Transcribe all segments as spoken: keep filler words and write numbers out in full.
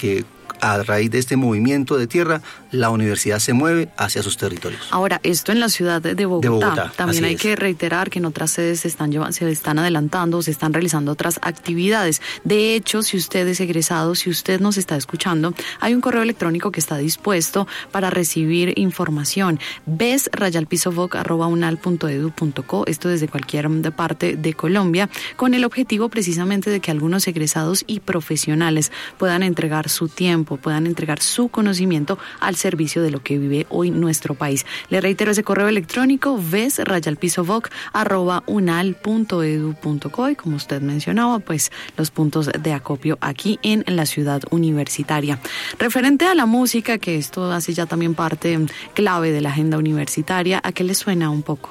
que a raíz de este movimiento de tierra, la universidad se mueve hacia sus territorios. Ahora, esto en la ciudad de Bogotá. De Bogotá, También hay es. que reiterar que en otras sedes se están, llevando, se están adelantando, se están realizando otras actividades. De hecho, si usted es egresado, si usted nos está escuchando, hay un correo electrónico que está dispuesto para recibir información. ves rayal piso voc arroba unal punto edu punto co, esto desde cualquier parte de Colombia, con el objetivo precisamente de que algunos egresados y profesionales puedan entregar su tiempo, puedan entregar su conocimiento al servicio de lo que vive hoy nuestro país. Le reitero ese correo electrónico, ves rayal piso voc arroba unal punto edu punto co, y como usted mencionaba, pues los puntos de acopio aquí en la ciudad universitaria. Referente a la música, que esto hace ya también parte clave de la agenda universitaria, ¿a qué le suena un poco?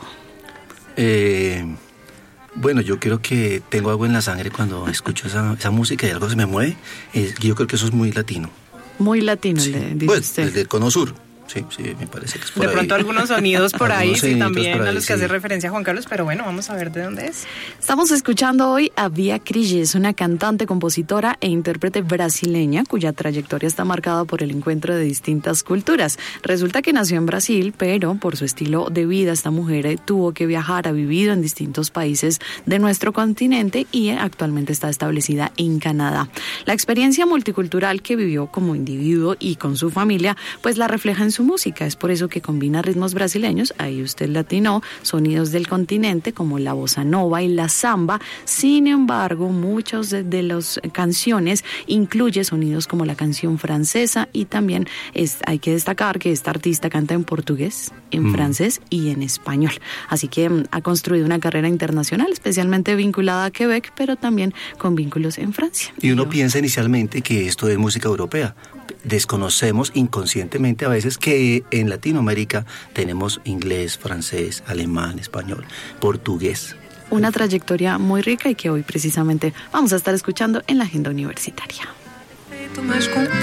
Eh... Bueno, yo creo que tengo algo en la sangre cuando escucho esa, esa música y algo se me mueve. Eh, yo creo que eso es muy latino. Muy latino, sí. le dice pues, usted. Desde el Cono Sur. Sí, sí, me parece que es por de ahí. pronto algunos sonidos por ahí, sí, también ahí, a los que sí. hace referencia Juan Carlos, pero bueno, vamos a ver de dónde es. Estamos escuchando hoy a Bia Crilles, una cantante, compositora e intérprete brasileña cuya trayectoria está marcada por el encuentro de distintas culturas. Resulta que nació en Brasil, pero por su estilo de vida esta mujer tuvo que viajar, ha vivido en distintos países de nuestro continente y actualmente está establecida en Canadá. La experiencia multicultural que vivió como individuo y con su familia, pues la refleja en su música. Es por eso que combina ritmos brasileños, ahí usted latinó, sonidos del continente como la bossa nova y la samba. Sin embargo, muchas de, de las canciones incluye sonidos como la canción francesa, y también es, hay que destacar que esta artista canta en portugués, en mm. francés y en español. Así que um, ha construido una carrera internacional, especialmente vinculada a Quebec, pero también con vínculos en Francia. Y uno Yo... piensa inicialmente que esto es música europea. Desconocemos inconscientemente a veces que en Latinoamérica tenemos inglés, francés, alemán, español, portugués. Una trayectoria muy rica y que hoy precisamente vamos a estar escuchando en la agenda universitaria.